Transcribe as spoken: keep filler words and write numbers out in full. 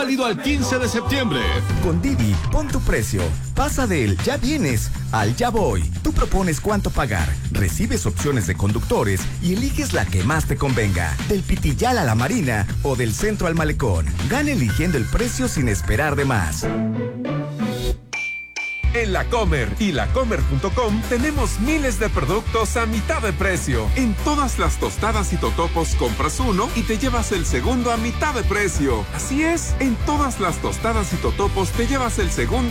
válido al quince de septiembre. Con Didi, pon tu precio. Pasa del ya vienes al ya voy. Tú propones cuánto pagar, recibes opciones de conductores y eliges la que más te convenga. Del Pitillal a la Marina o del centro al malecón. Gana eligiendo el precio sin esperar de más. En La Comer y la comer punto com tenemos miles de productos a mitad de precio. En todas las tostadas y totopos compras uno y te llevas el segundo a mitad de precio. Así es, en todas las tostadas y totopos te llevas el segundo